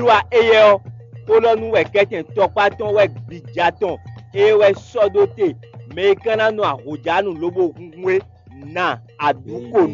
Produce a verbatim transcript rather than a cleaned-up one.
wa eye o lo nu we keten topa ton we bijaton e we sodote me kana no ahoja nu lobo kunwe na aduko